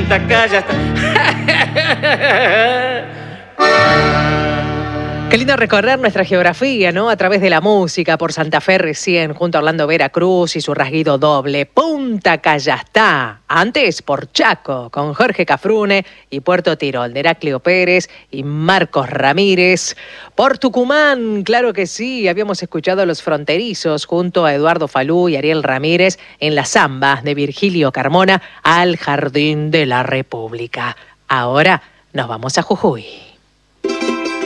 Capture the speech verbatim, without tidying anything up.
Punta Callastá. Qué lindo recorrer nuestra geografía, ¿no? A través de la música, por Santa Fe recién, junto a Orlando Veracruz y su rasguido doble. Punta Callastá. Antes por Chaco, con Jorge Cafrune y Puerto Tirol, de Heraclio Pérez y Marcos Ramírez. Por Tucumán, claro que sí, habíamos escuchado a Los Fronterizos junto a Eduardo Falú y Ariel Ramírez en la samba de Virgilio Carmona, Al Jardín de la República. Ahora nos vamos a Jujuy.